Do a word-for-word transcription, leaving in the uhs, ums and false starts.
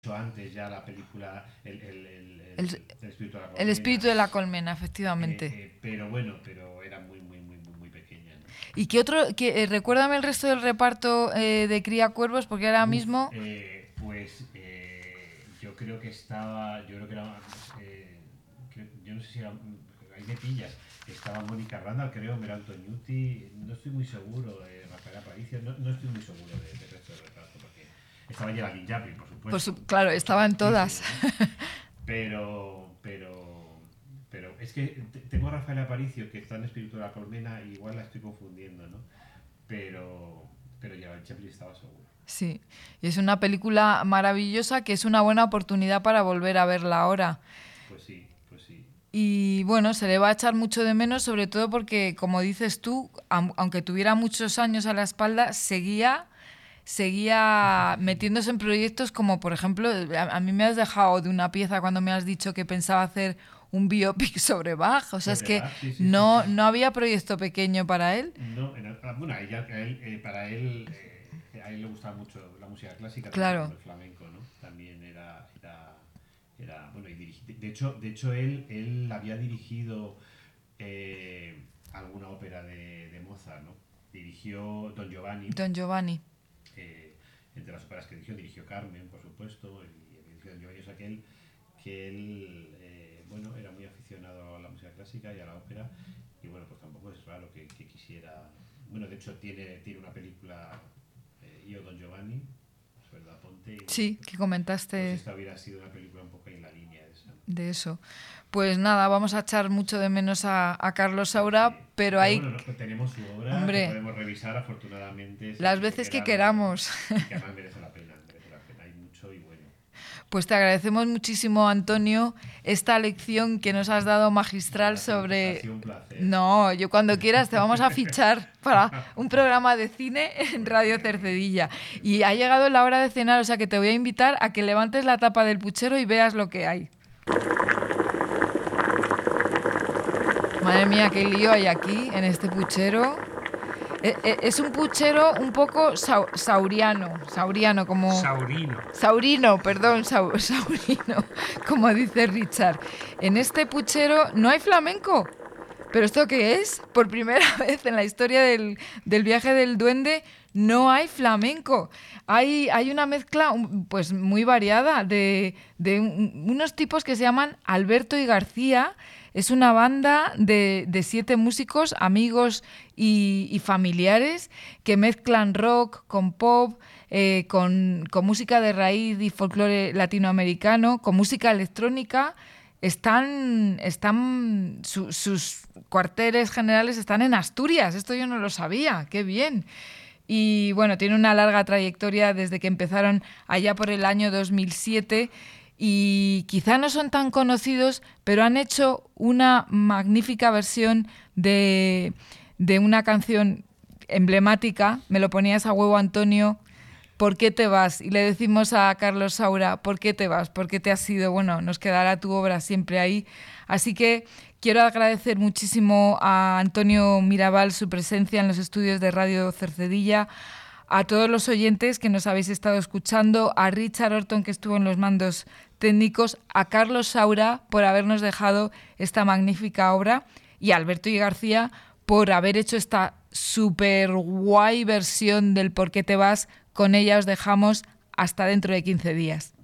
antes ya la película El, el, el, el, El, el espíritu de la colmena. El espíritu de la colmena, efectivamente. Eh, eh, pero bueno, pero era muy, muy, muy, muy, muy pequeña, ¿no? ¿Y qué otro? Qué, eh, recuérdame el resto del reparto eh, de Cría Cuervos, porque ahora Uf, mismo... Eh, pues eh, yo creo que estaba, yo creo que era, eh, creo, yo no sé si era, ahí me pillas, estaba Mónica Randall, creo, Meral Toñuti, no estoy muy seguro, eh, Rafael Aparicio, no, no estoy muy seguro del de resto del reparto, porque estaba Geraldine Chaplin, por supuesto. Por su, claro, estaban todas. ¿No? Pero, pero, pero es que tengo a Rafael Aparicio que está en Espíritu de la Colmena y igual la estoy confundiendo, ¿no? Pero, pero Geraldine Chaplin estaba seguro. Sí, y es una película maravillosa que es una buena oportunidad para volver a verla ahora. Pues sí, pues sí. Y bueno, se le va a echar mucho de menos, sobre todo porque, como dices tú, aunque tuviera muchos años a la espalda, seguía, seguía metiéndose en proyectos como, por ejemplo, a, a mí me has dejado de una pieza cuando me has dicho que pensaba hacer un biopic sobre Bach. O sea, sobre es que Bach, sí, sí, no, sí, sí. no había proyecto pequeño para él. No, en el, bueno, a ella, a él, eh, para él, eh, a él le gustaba mucho la música clásica, Claro. también como el flamenco, ¿no? También era, era, era bueno, y dirigi, de hecho, de hecho él, él había dirigido eh, alguna ópera de, de Mozart, ¿no? Dirigió Don Giovanni. Don Giovanni. Eh, entre las óperas que dirigió, dirigió Carmen, por supuesto, y, y dirigió Don Giovanni, es aquel que él, eh, bueno, era muy aficionado a la música clásica y a la ópera, y bueno, pues tampoco es raro que, que quisiera, bueno, de hecho tiene, tiene una película, eh, Io Don Giovanni, es verdad, Ponte, y bueno, Sí, que comentaste. Pues esta hubiera sido una película un poco en la línea de esa. De eso. Pues nada, vamos a echar mucho de menos a, a Carlos Saura, sí, pero, pero hay... Bueno, no, tenemos su obra, hombre, que podemos revisar afortunadamente. Las veces que queramos. Y que además merece la pena, merece la pena, hay mucho y bueno. Pues te agradecemos muchísimo, Antonio, esta lección que nos has dado magistral sobre... Ha sido un placer. No, yo cuando quieras te vamos a fichar para un programa de cine en Radio Cercedilla. Y ha llegado la hora de cenar, o sea que te voy a invitar a que levantes la tapa del puchero y veas lo que hay. Madre mía, qué lío hay aquí en este puchero. Es un puchero un poco sau, sauriano, sauriano como... Saurino. Saurino, perdón, sau, saurino, como dice Richard. En este puchero no hay flamenco. ¿Pero esto qué es? Por primera vez en la historia del, del viaje del duende no hay flamenco. Hay, hay una mezcla pues muy variada de, de un, unos tipos que se llaman Alberto y García. Es una banda de, de siete músicos, amigos y, y familiares, que mezclan rock con pop, eh, con, con música de raíz y folclore latinoamericano, con música electrónica. Están, están su, sus cuarteles generales están en Asturias. Esto yo no lo sabía. ¡Qué bien! Y bueno, tiene una larga trayectoria desde que empezaron allá por el año dos mil siete. Y quizá no son tan conocidos, pero han hecho una magnífica versión de, de una canción emblemática. Me lo ponías a huevo, Antonio. ¿Por qué te vas? Y le decimos a Carlos Saura, ¿por qué te vas? ¿Por qué te has ido? Bueno, nos quedará tu obra siempre ahí. Así que quiero agradecer muchísimo a Antonio Mirabal su presencia en los estudios de Radio Cercedilla, a todos los oyentes que nos habéis estado escuchando, a Richard Orton, que estuvo en los mandos técnicos, a Carlos Saura por habernos dejado esta magnífica obra y a Alberto y García por haber hecho esta súper guay versión del ¿Por qué te vas? Con ella os dejamos hasta dentro de quince días.